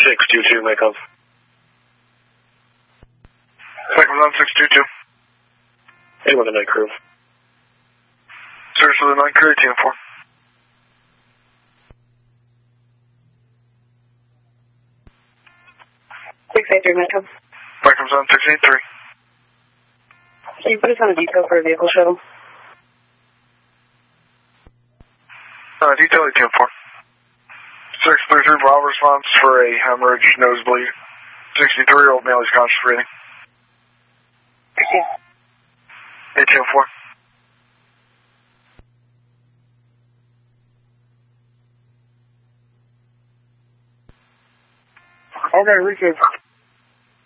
622, makeup. Cycles on 622. Anyone the night crew. Search for the night crew, team 4. Makeup. Microphone's on 683. Can you put us on a detail for a vehicle shuttle? Detail team 4. 633 Bravo response for a hemorrhage nosebleed. 63-year-old male is conscious breathing. Hey, team 4. Okay, receive.